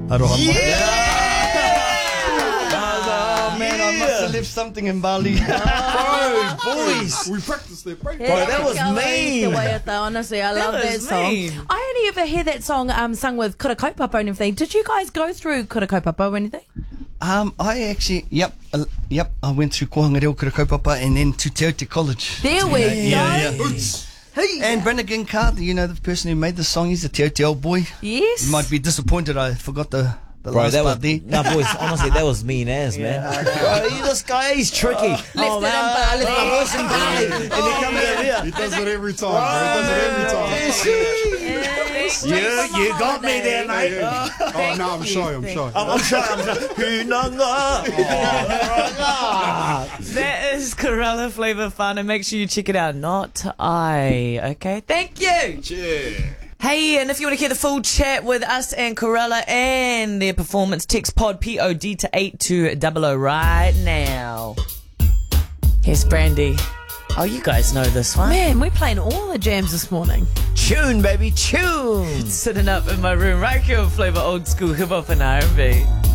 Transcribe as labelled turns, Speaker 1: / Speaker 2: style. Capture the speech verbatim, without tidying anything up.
Speaker 1: Aroha.
Speaker 2: Yeah!
Speaker 1: Oh man, I must have left something in Bali.
Speaker 2: Bro, boys.
Speaker 3: We practiced it, bro.
Speaker 2: Bro, that was mean.
Speaker 4: Honestly, I
Speaker 5: That
Speaker 4: love that
Speaker 5: was
Speaker 4: song.
Speaker 5: mean.
Speaker 4: I only ever hear that song um, sung with Kura Kaupapa and everything. Did you guys go through Kura Kaupapa or anything?
Speaker 1: Um, I actually, yep, uh, yep, I went through Kohanga Reo Kura Kaupapa and then to Te Aute College.
Speaker 4: There we go.
Speaker 1: Yeah, yeah. And Brannigan Carter, you know, the person who made the song, he's a Te Aute old boy.
Speaker 4: Yes.
Speaker 1: You might be disappointed I forgot the, the
Speaker 2: Bro,
Speaker 1: last
Speaker 2: that was,
Speaker 1: part there.
Speaker 2: nah, boys, honestly, that was mean as, man. Bro, you, this guy, he's tricky. Oh, man, I left my voice in Bali. And then come over here.
Speaker 3: He does it every time, bro. He does it every time.
Speaker 2: You, you got me there, mate.
Speaker 3: Yeah. Oh, no, I'm shy, I'm shy.
Speaker 2: I'm, I'm shy, I'm shy. Hunanga.
Speaker 5: That is Corella Flavor Fun, and make sure you check it out. Not I. Okay, thank you.
Speaker 3: Yeah.
Speaker 5: Hey, and if you want to hear the full chat with us and Corella and their performance, text pod P O D to eight two double oh right now. Here's Brandy. Oh, you guys know this one.
Speaker 4: Man, we're playing all the jams this morning.
Speaker 2: Tune, baby, tune.
Speaker 5: Sitting up in my room right here with Flavor Old School Hip Hop and R and B.